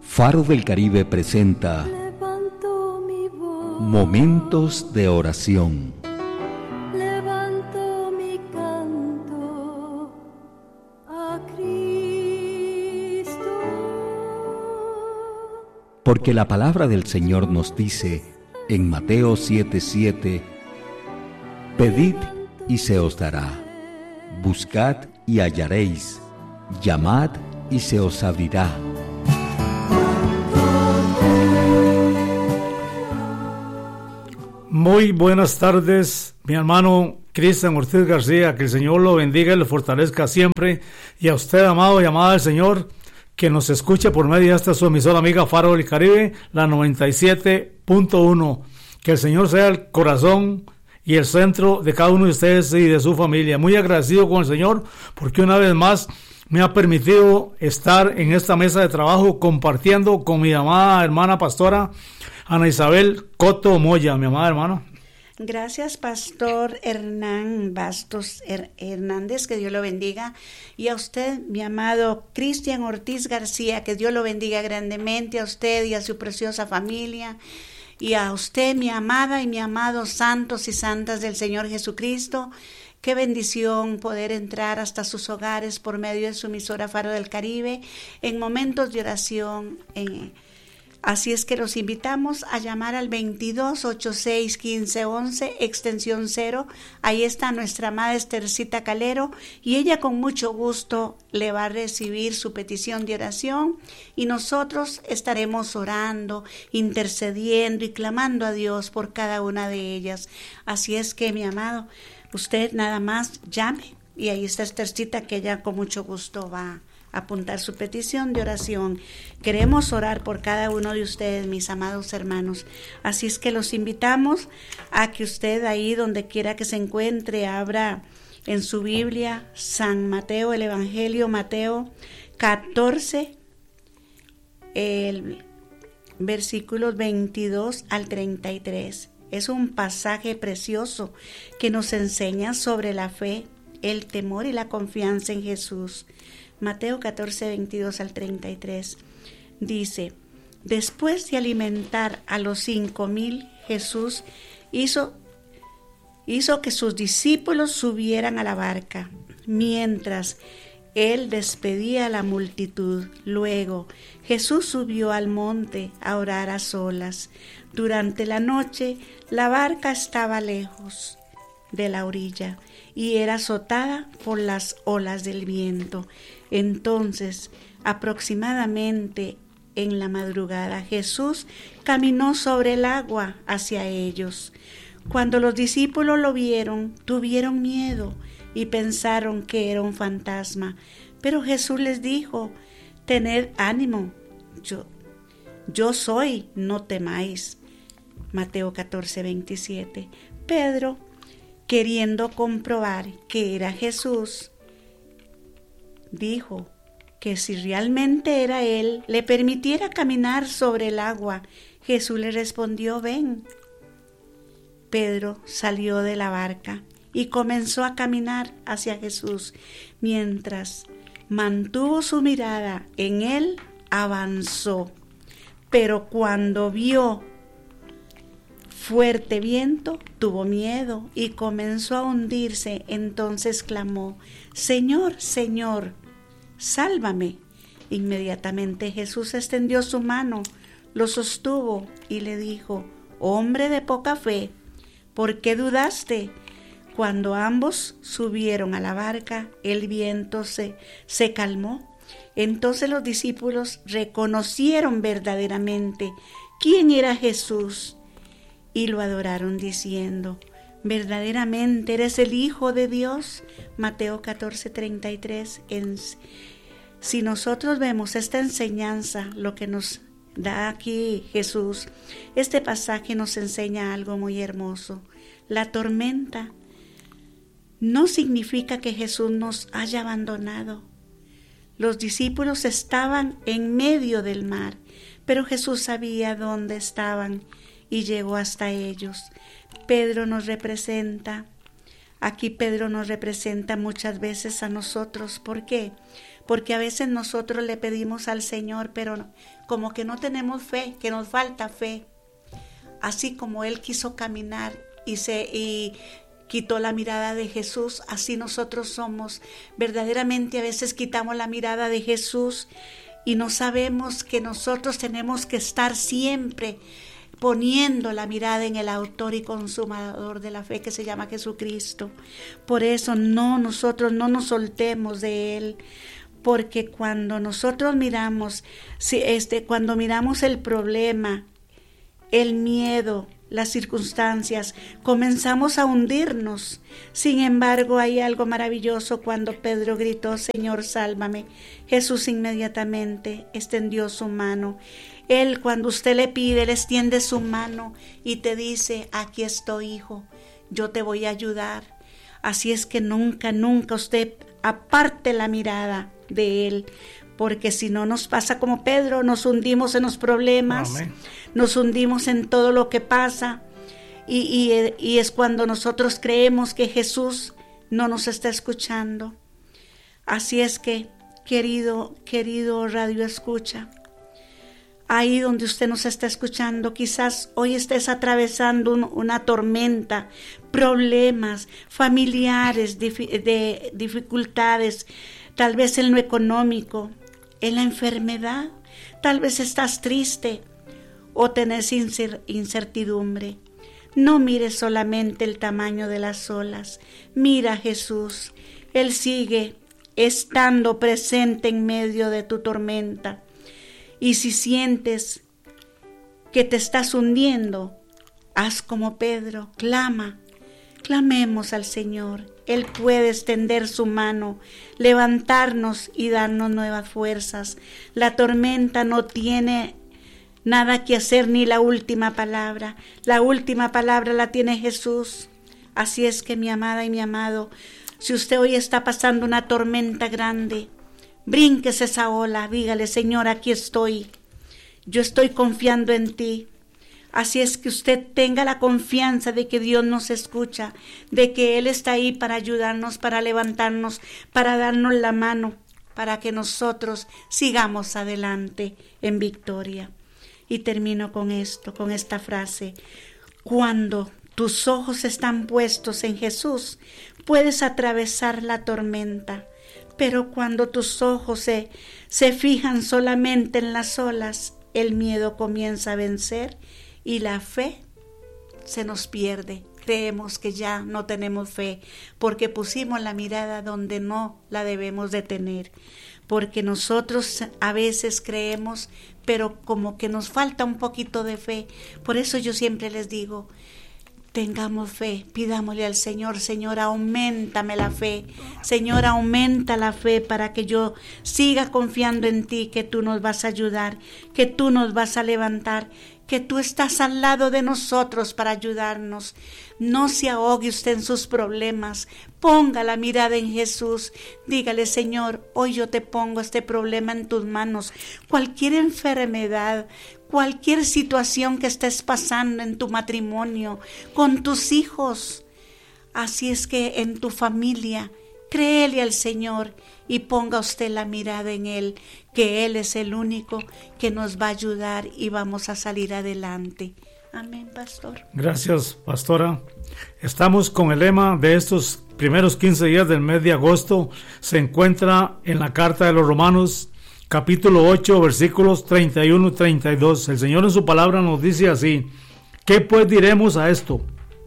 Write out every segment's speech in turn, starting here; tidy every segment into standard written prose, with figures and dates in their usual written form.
Faro del Caribe presenta Momentos de Oración. Levanto mi canto a Cristo. Porque la palabra del Señor nos dice en Mateo 7:7: Pedid y se os dará, buscad y hallaréis, llamad y se os abrirá. Muy buenas tardes, mi hermano Cristian Ortiz García, que el Señor lo bendiga y lo fortalezca siempre, y a usted, amado y amada del Señor, que nos escuche por medio de esta su emisora amiga Faro del Caribe, la 97.1. Que el Señor sea el corazón y el centro de cada uno de ustedes y de su familia. Muy agradecido con el Señor porque una vez más me ha permitido estar en esta mesa de trabajo compartiendo con mi amada hermana pastora Ana Isabel Coto Moya, mi amada hermana. Gracias, Pastor Hernán Bastos Hernández, que Dios lo bendiga. Y a usted, mi amado Cristian Ortiz García, que Dios lo bendiga grandemente, a usted y a su preciosa familia. Y a usted, mi amada y mi amado santos y santas del Señor Jesucristo. Qué bendición poder entrar hasta sus hogares por medio de su emisora Faro del Caribe en momentos de oración. Así es que los invitamos a llamar al 2286-1511, extensión 0. Ahí está nuestra amada Estercita Calero y ella con mucho gusto le va a recibir su petición de oración y nosotros estaremos orando, intercediendo y clamando a Dios por cada una de ellas. Así es que, mi amado, usted nada más llame y ahí está Estercita, que ella con mucho gusto va a apuntar su petición de oración. Queremos orar por cada uno de ustedes, mis amados hermanos. Así es que los invitamos a que usted ahí donde quiera que se encuentre abra en su Biblia San Mateo, el Evangelio Mateo 14, el versículos 22 al 33. Es un pasaje precioso que nos enseña sobre la fe, el temor y la confianza en Jesús. Mateo 14, 22 al 33, dice: después de alimentar a los 5,000, Jesús hizo que sus discípulos subieran a la barca, mientras él despedía a la multitud. Luego Jesús subió al monte a orar a solas. Durante la noche la barca estaba lejos de la orilla y era azotada por las olas del viento. Entonces, aproximadamente en la madrugada, Jesús caminó sobre el agua hacia ellos. Cuando los discípulos lo vieron, tuvieron miedo y pensaron que era un fantasma. Pero Jesús les dijo: tened ánimo, yo soy, no temáis. Mateo 14, 27. Pedro, queriendo comprobar que era Jesús, dijo que si realmente era él, le permitiera caminar sobre el agua. Jesús le respondió: ven. Pedro salió de la barca y comenzó a caminar hacia Jesús. Mientras mantuvo su mirada en él, avanzó. Pero cuando vio fuerte viento, tuvo miedo y comenzó a hundirse. Entonces clamó: Señor, Señor, sálvame. Inmediatamente Jesús extendió su mano, lo sostuvo y le dijo: hombre de poca fe, ¿por qué dudaste? Cuando ambos subieron a la barca, el viento se calmó. Entonces los discípulos reconocieron verdaderamente quién era Jesús y lo adoraron diciendo: verdaderamente eres el Hijo de Dios. Mateo 14, 33. Si nosotros vemos esta enseñanza, lo que nos da aquí Jesús, este pasaje nos enseña algo muy hermoso. La tormenta no significa que Jesús nos haya abandonado. Los discípulos estaban en medio del mar, pero Jesús sabía dónde estaban y llegó hasta ellos. Pedro nos representa muchas veces a nosotros. ¿Por qué? porque a veces nosotros le pedimos al Señor, pero como que no tenemos fe, que nos falta fe. Así como Él quiso caminar y quitó la mirada de Jesús, así nosotros somos. Verdaderamente a veces quitamos la mirada de Jesús y no sabemos que nosotros tenemos que estar siempre poniendo la mirada en el autor y consumador de la fe, que se llama Jesucristo. Por eso nosotros no nos soltemos de Él, porque cuando nosotros miramos, cuando miramos el problema, el miedo, las circunstancias, comenzamos a hundirnos. Sin embargo, hay algo maravilloso cuando Pedro gritó: Señor, sálvame. Jesús inmediatamente extendió su mano. Él, cuando usted le pide, Él extiende su mano y te dice: aquí estoy, hijo, yo te voy a ayudar. Así es que nunca usted aparte la mirada de Él, porque si no nos pasa como Pedro, nos hundimos en los problemas. Amén. Nos hundimos en todo lo que pasa y es cuando nosotros creemos que Jesús no nos está escuchando. Así es que, querido radio escucha, ahí donde usted nos está escuchando, quizás hoy estés atravesando una tormenta, problemas familiares, dificultades, tal vez en lo económico, en la enfermedad, tal vez estás triste o tenés incertidumbre. No mires solamente el tamaño de las olas, mira a Jesús. Él sigue estando presente en medio de tu tormenta. Y si sientes que te estás hundiendo, haz como Pedro, clamemos al Señor. Él puede extender su mano, levantarnos y darnos nuevas fuerzas. La tormenta no tiene nada que hacer ni la última palabra. La última palabra la tiene Jesús. Así es que, mi amada y mi amado, si usted hoy está pasando una tormenta grande, brínquese esa ola, dígale: Señor, aquí estoy. Yo estoy confiando en ti. Así es que usted tenga la confianza de que Dios nos escucha, de que Él está ahí para ayudarnos, para levantarnos, para darnos la mano, para que nosotros sigamos adelante en victoria. Y termino con esta frase: cuando tus ojos están puestos en Jesús, puedes atravesar la tormenta, pero cuando tus ojos se fijan solamente en las olas, el miedo comienza a vencer y la fe se nos pierde. Creemos que ya no tenemos fe porque pusimos la mirada donde no la debemos de tener, porque nosotros a veces creemos, pero como que nos falta un poquito de fe. Por eso yo siempre les digo: tengamos fe, pidámosle al Señor: Señor, auméntame la fe, Señor, aumenta la fe para que yo siga confiando en ti, que tú nos vas a ayudar, que tú nos vas a levantar, que tú estás al lado de nosotros para ayudarnos. No se ahogue usted en sus problemas, ponga la mirada en Jesús, dígale: Señor, hoy yo te pongo este problema en tus manos. Cualquier enfermedad, cualquier situación que estés pasando en tu matrimonio, con tus hijos, así es que en tu familia, créele al Señor y ponga usted la mirada en Él, que Él es el único que nos va a ayudar y vamos a salir adelante. Amén, pastor. Gracias, pastora. Estamos con el lema de estos primeros 15 días del mes de agosto. Se encuentra en la carta de los Romanos, capítulo 8, versículos 31 y 32. El Señor en su palabra nos dice así: ¿qué pues diremos a esto?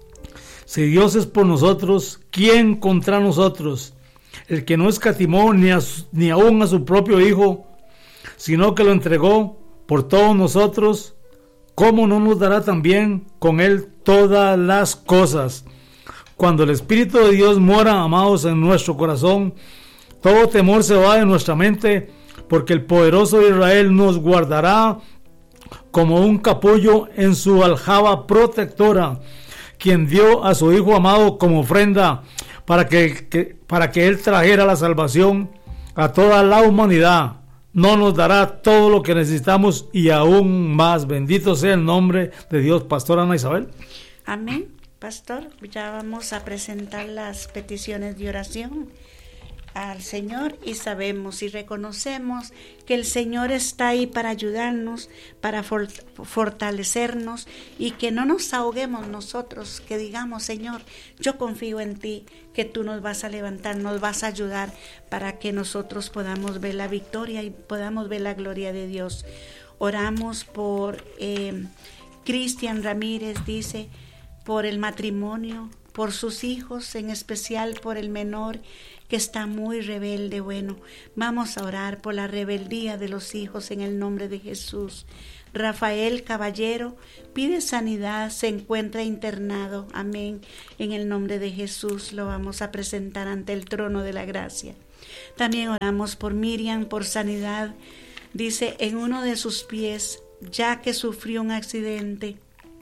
Si Dios es por nosotros, ¿quién contra nosotros? El que no escatimó ni aún a su propio Hijo, sino que lo entregó por todos nosotros, ¿cómo no nos dará también con Él todas las cosas? Cuando el Espíritu de Dios mora, amados, en nuestro corazón, todo temor se va de nuestra mente, porque el poderoso de Israel nos guardará como un capullo en su aljaba protectora, quien dio a su Hijo amado como ofrenda para que Él trajera la salvación a toda la humanidad. No nos dará todo lo que necesitamos y aún más. Bendito sea el nombre de Dios. Pastora Ana Isabel. Amén, pastor. Ya vamos a presentar las peticiones de oración. al Señor y sabemos y reconocemos que el Señor está ahí para ayudarnos, para fortalecernos y que no nos ahoguemos nosotros, que digamos, Señor, yo confío en ti, que tú nos vas a levantar, nos vas a ayudar para que nosotros podamos ver la victoria y podamos ver la gloria de Dios. Oramos por Cristian Ramírez, dice, por el matrimonio, por sus hijos, en especial por el menor que está muy rebelde. Bueno, vamos a orar por la rebeldía de los hijos en el nombre de Jesús. Rafael Caballero pide sanidad, se encuentra internado. Amén. En el nombre de Jesús lo vamos a presentar ante el trono de la gracia. También oramos por Miriam, por sanidad. Dice, en uno de sus pies, ya que sufrió un accidente.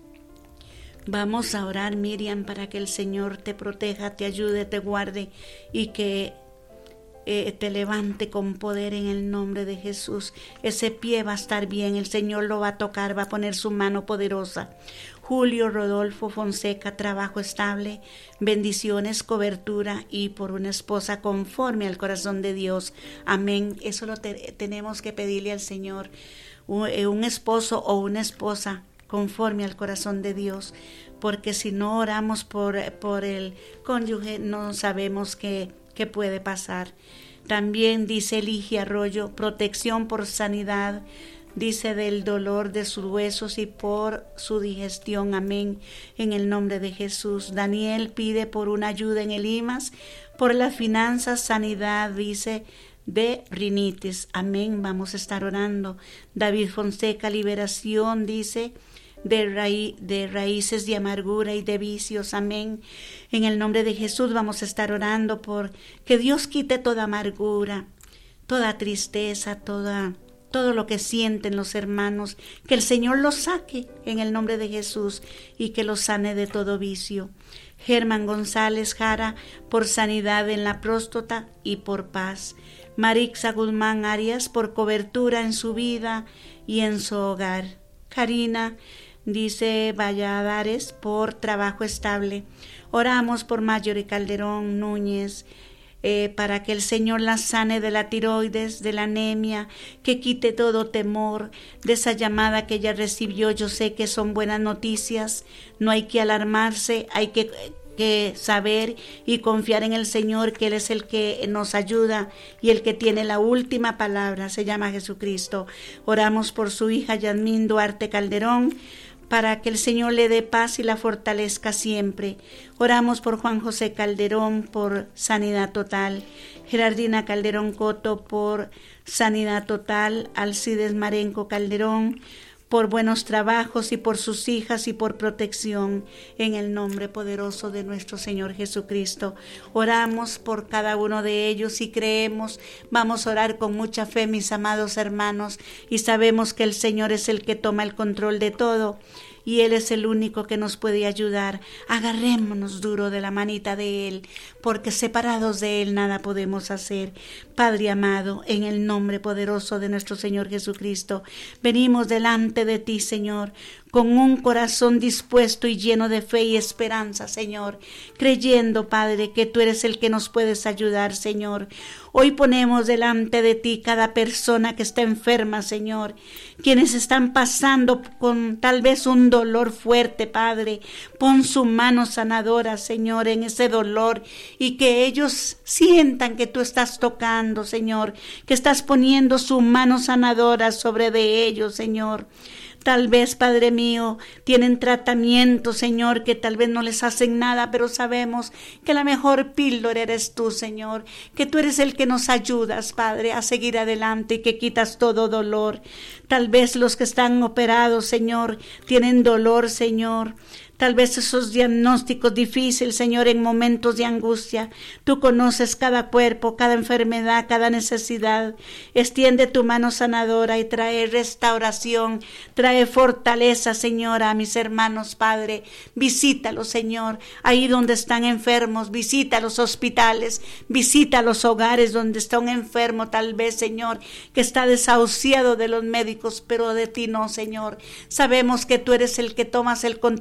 Vamos a orar, Miriam, para que el Señor te proteja, te ayude, te guarde y que te levante con poder en el nombre de Jesús. Ese pie va a estar bien, el Señor lo va a tocar, va a poner su mano poderosa. Julio Rodolfo Fonseca, trabajo estable, bendiciones, cobertura y por una esposa conforme al corazón de Dios. Amén. Eso lo tenemos que pedirle al Señor. Un esposo o una esposa conforme al corazón de Dios, porque si no oramos por el cónyuge no sabemos qué puede pasar. También dice Ligia Arroyo, protección por sanidad, dice del dolor de sus huesos y por su digestión. Amén, en el nombre de Jesús. Daniel pide por una ayuda en el IMAS, por las finanzas, sanidad, dice, de rinitis. Amén, vamos a estar orando. David Fonseca, liberación, dice, de raíces de amargura y de vicios. Amén. En el nombre de Jesús vamos a estar orando por que Dios quite toda amargura, toda tristeza, todo lo que sienten los hermanos, que el Señor los saque en el nombre de Jesús y que los sane de todo vicio. Germán González Jara, por sanidad en la próstata y por paz. Marixa Guzmán Arias, por cobertura en su vida y en su hogar. Karina, dice Valladares, por trabajo estable. Oramos por Marjorie Calderón Núñez, para que el Señor la sane de la tiroides, de la anemia, que quite todo temor de esa llamada que ella recibió. Yo sé que son buenas noticias, no hay que alarmarse, hay que saber y confiar en el Señor, que Él es el que nos ayuda y el que tiene la última palabra, se llama Jesucristo. Oramos por su hija Yasmín Duarte Calderón, para que el Señor le dé paz y la fortalezca siempre. Oramos por Juan José Calderón, por sanidad total. Gerardina Calderón Coto, por sanidad total. Alcides Marenco Calderón, por buenos trabajos y por sus hijas y por protección, en el nombre poderoso de nuestro Señor Jesucristo. Oramos por cada uno de ellos y creemos, vamos a orar con mucha fe, mis amados hermanos, y sabemos que el Señor es el que toma el control de todo y Él es el único que nos puede ayudar. Agarrémonos duro de la manita de Él, porque separados de Él nada podemos hacer. Padre amado, en el nombre poderoso de nuestro Señor Jesucristo, venimos delante de ti, Señor, con un corazón dispuesto y lleno de fe y esperanza, Señor, creyendo, Padre, que tú eres el que nos puedes ayudar, Señor. Hoy ponemos delante de ti cada persona que está enferma, Señor, quienes están pasando con tal vez un dolor fuerte, Padre. Pon su mano sanadora, Señor, en ese dolor y que ellos sientan que tú estás tocando, Señor, que estás poniendo su mano sanadora sobre de ellos, Señor. Tal vez, Padre mío, tienen tratamiento, Señor, que tal vez no les hacen nada, pero sabemos que la mejor píldora eres tú, Señor, que tú eres el que nos ayudas, Padre, a seguir adelante y que quitas todo dolor. Tal vez los que están operados, Señor, tienen dolor, Señor. Tal vez esos diagnósticos difíciles, Señor, en momentos de angustia. Tú conoces cada cuerpo, cada enfermedad, cada necesidad. Extiende tu mano sanadora y trae restauración, trae fortaleza, Señor, a mis hermanos, Padre. Visítalos, Señor, ahí donde están enfermos. Visita los hospitales, visita los hogares donde está un enfermo, tal vez, Señor, que está desahuciado de los médicos, pero de ti no, Señor. Sabemos que tú eres el que tomas el control de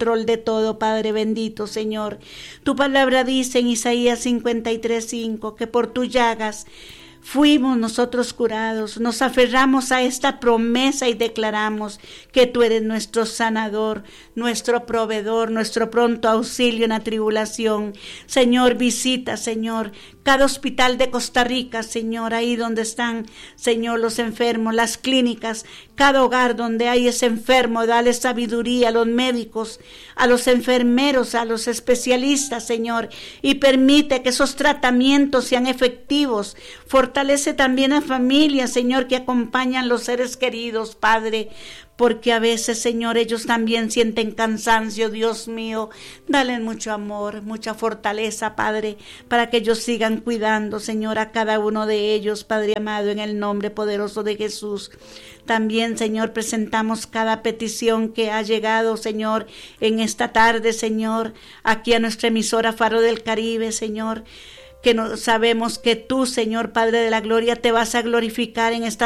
todo, Padre bendito, Señor. Tu palabra dice en Isaías 53:5 que por tus llagas fuimos nosotros curados. Nos aferramos a esta promesa y declaramos que tú eres nuestro sanador, nuestro proveedor, nuestro pronto auxilio en la tribulación. Señor, visita, Señor, cada hospital de Costa Rica, Señor, ahí donde están, Señor, los enfermos, las clínicas, cada hogar donde hay ese enfermo, dale sabiduría a los médicos, a los enfermeros, a los especialistas, Señor, y permite que esos tratamientos sean efectivos. Fortalece también a familias, Señor, que acompañan los seres queridos, Padre, porque a veces, Señor, ellos también sienten cansancio, Dios mío. Dale mucho amor, mucha fortaleza, Padre, para que ellos sigan cuidando, Señor, a cada uno de ellos, Padre amado, en el nombre poderoso de Jesús. También, Señor, presentamos cada petición que ha llegado, Señor, en esta tarde, Señor, aquí a nuestra emisora Faro del Caribe, Señor, que no sabemos que tú, Señor, Padre de la Gloria, te vas a glorificar en esta